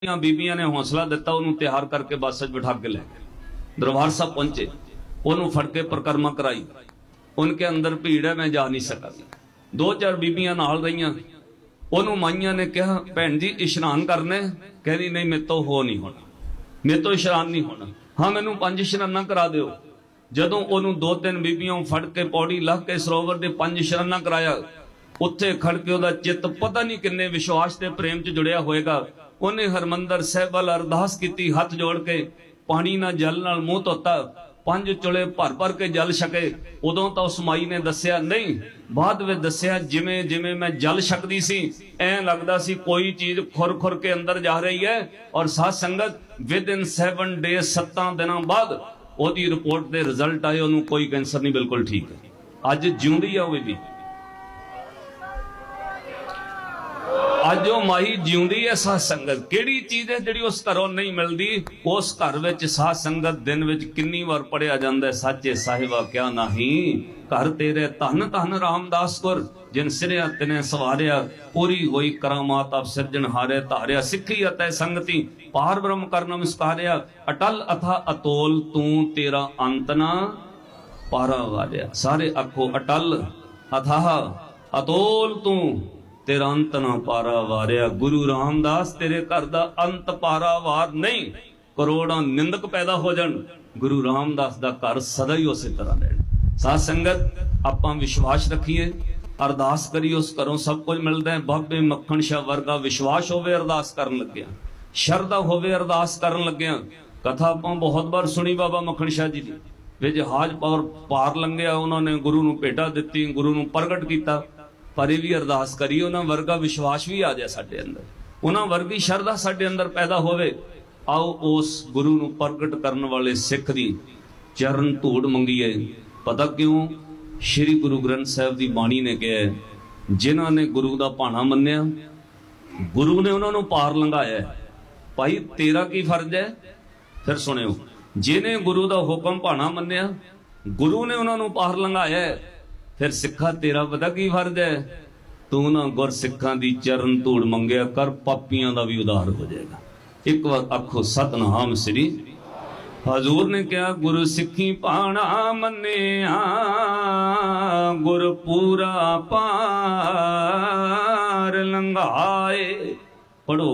बीबियां ने हौसला दिता, उन्होंने तैयार करके बस बिठा के ले गए। दरबार साहब पहुंचे, उन्होंने फड़ के परिक्रमा कराई। उनके अंदर भीड़ है, मैं जा नहीं सका। दो चार बीबियां नाल रही, उन्होंने माइया ने कहा, भैन जी इशनान करने? कहनी नहीं, मेरे तो हो नहीं होना, मेरे तो इशनान नहीं होना। हाँ, मैनू 5 इशनाना करा दो। जदों उन्होंने 2-3 बीबियां फड़ के पौड़ी लह के सरोवर के 5 इशनाना कराया, उत्थे खड़ के उहदा चित्त पता नहीं किन्ने विश्वास ते प्रेम च जुड़िया होएगा। उन्हें हरमंदर साहिब वाल अरदास की, हथ जोड़ के पानी ना जल नाल मुंह धोता, 5 चुले भर भर के जल छके। उदों तो उस माई ने दसिया नहीं, बाद में दसिया जिमें जिमें मैं जल छकदी सी, ऐ लगदा सी कोई चीज खुर खुर के अंदर जा रही है। और साथ संगत विद इन 7 डेज 7 दिनों बाद ओदी रिपोर्ट दे रिजल्ट आए, उन्होंने कोई कैंसर नहीं, बिल्कुल ठीक है, अज जिउंदी है। भी अज वो माही जिउंदी है। साध संगत केड़ी चीज है जिहड़ी उस घरों नहीं मिलती? उस घर विच साध संगत दिन विच किन्नी वार पढ़िया जांदा है, साचे साहिबा क्या नहीं घर तेरे धन धन रामदास गुर, जिन सिरिया तिने सवारिया, पूरी होई करामात आप सिरजन हारे धारिया। सिखी अतै संगति पार ब्रह्म करन नमस्कारिया, अटल अथा अतोल तू तेरा अंत ना पारा वारिया। सारे आखो अटल अथाह अतोल तू तेरा अंत ना पारा वारिया। गुरु रामदास तेरे घर दा अंत पारा वार नहीं। करोड़ां निंदक पैदा हो जान, गुरु रामदास दा घर सदा ही उस तरह रहना। साध संगत आपां विश्वास रखिए, अरदास करिए, उस घरों सब कुछ मिलता है। बाबे मक्खन शाह वर्गा विश्वास होवे अरदास करन लग्या, शरदा होवे अरदास करन लग्या। कथा आपां बहुत बार सुनी बाबा मक्खन शाह जी दी, वे जहाज पार लंघिया, उन्होंने गुरु नूं भेटा दित्ती, गुरु नूं प्रगट किया। पर भी अरदास करिए, उन्होंने वर्गा विश्वास भी आ जाए साडे अंदर, उन्होंने वर्गी शरदा साडे अंदर पैदा होवे। आओ उस गुरु नूं प्रगट करने वाले सिख दी चरण धूड़ मंगीए। पता क्यों? श्री गुरु ग्रंथ साहिब की बाणी ने कहा, जिन्हां ने गुरु का भाणा मन्निया, गुरु ने उन्होंने पार लंघाया। भाई तेरा की फर्ज है? फिर सुनियो, जिन्हें गुरु का हुक्म भाणा मन्निया, गुरु ने उन्होंने पार लंघाया, फिर सिखा तेरा पता की फर्ज है? तू ना गुर सिखा दी चरण धूड़ मंगया कर, पापियां दा भी उद्धार हो जाएगा। एक बार आखो सतनाम श्री। हजूर ने कहा, गुरु सिखी पाणा मन्निया, गुर पूरा पार लंघाए। पढ़ो।